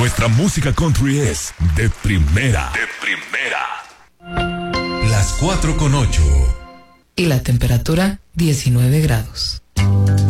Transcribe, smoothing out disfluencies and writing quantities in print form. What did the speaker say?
Nuestra música country es de primera. De primera. Las 4:08. Y la temperatura 19 grados.